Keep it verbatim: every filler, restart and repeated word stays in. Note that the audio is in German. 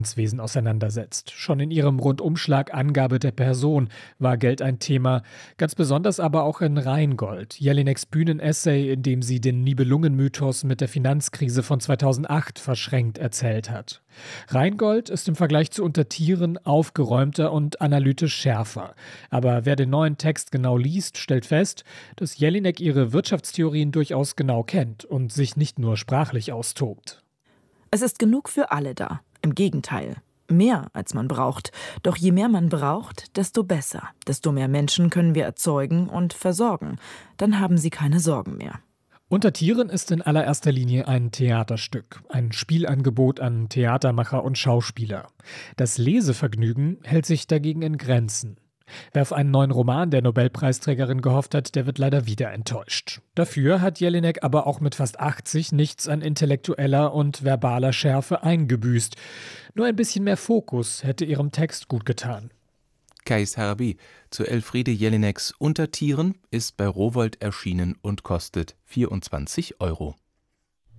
Wesen auseinandersetzt. Schon in ihrem Rundumschlag Angabe der Person war Geld ein Thema, ganz besonders aber auch in Rheingold, Jelineks Bühnenessay, in dem sie den Nibelungen-Mythos mit der Finanzkrise von zweitausendacht verschränkt erzählt hat. Rheingold ist im Vergleich zu Untertieren aufgeräumter und analytisch schärfer. Aber wer den neuen Text genau liest, stellt fest, dass Jelinek ihre Wirtschaftstheorien durchaus genau kennt und sich nicht nur sprachlich austobt. Es ist genug für alle da. Im Gegenteil, mehr als man braucht. Doch je mehr man braucht, desto besser. Desto mehr Menschen können wir erzeugen und versorgen. Dann haben sie keine Sorgen mehr. Untertieren ist in allererster Linie ein Theaterstück, ein Spielangebot an Theatermacher und Schauspieler. Das Lesevergnügen hält sich dagegen in Grenzen. Wer auf einen neuen Roman der Nobelpreisträgerin gehofft hat, der wird leider wieder enttäuscht. Dafür hat Jelinek aber auch mit fast achtzig nichts an intellektueller und verbaler Schärfe eingebüßt. Nur ein bisschen mehr Fokus hätte ihrem Text gut getan. Kais Harbi zu Elfriede Jelineks Untertieren ist bei Rowohlt erschienen und kostet vierundzwanzig Euro.